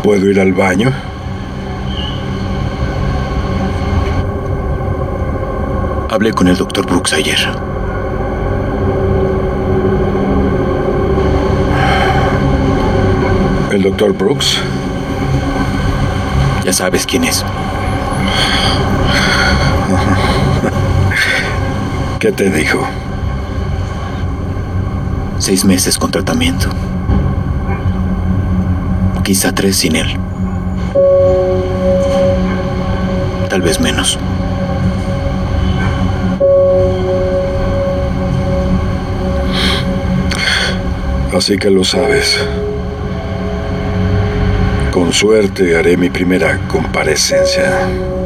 ¿Puedo ir al baño? Hablé con el Dr. Brooks ayer. ¿El Dr. Brooks? Ya sabes quién es. ¿Qué te dijo? 6 meses con tratamiento. Quizá 3 sin él. Tal vez menos. Así que lo sabes. Con suerte haré mi primera comparecencia.